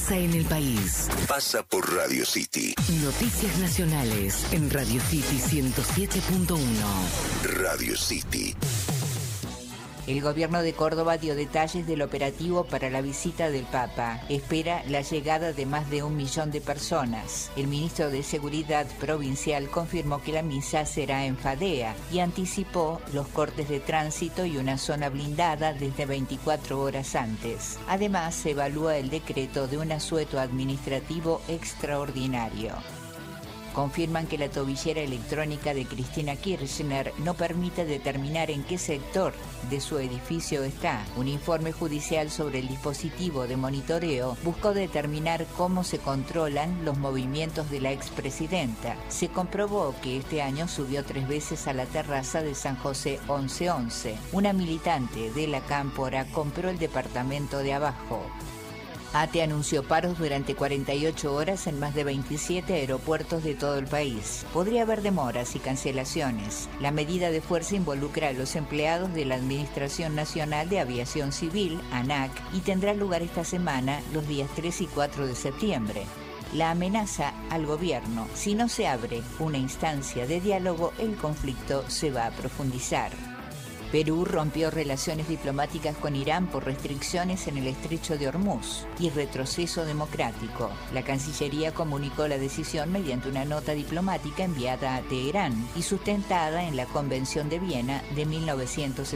pasa en el país. Pasa por Radio City. Noticias nacionales en Radio City 107.1. Radio City. El gobierno de Córdoba dio detalles del operativo para la visita del Papa. Espera la llegada de más de 1 millón de personas. El ministro de Seguridad Provincial confirmó que la misa será en Fadea y anticipó los cortes de tránsito y una zona blindada desde 24 horas antes. Además, se evalúa el decreto de un asueto administrativo extraordinario. Confirman que la tobillera electrónica de Cristina Kirchner no permite determinar en qué sector de su edificio está. Un informe judicial sobre el dispositivo de monitoreo buscó determinar cómo se controlan los movimientos de la expresidenta. Se comprobó que este año subió 3 veces a la terraza de San José 1111. Una militante de la Cámpora compró el departamento de abajo. ATE anunció paros durante 48 horas en más de 27 aeropuertos de todo el país. Podría haber demoras y cancelaciones. La medida de fuerza involucra a los empleados de la Administración Nacional de Aviación Civil, ANAC, y tendrá lugar esta semana los días 3 y 4 de septiembre. La amenaza al gobierno: si no se abre una instancia de diálogo, el conflicto se va a profundizar. Perú rompió relaciones diplomáticas con Irán por restricciones en el estrecho de Hormuz y retroceso democrático. La Cancillería comunicó la decisión mediante una nota diplomática enviada a Teherán y sustentada en la Convención de Viena de 1960.